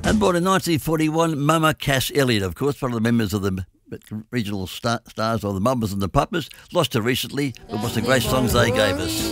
And born in 1941, Mama Cass Elliott, of course, one of the members of the regional stars of the Mamas and the Papas. Lost her recently, but what's the great songs they gave us.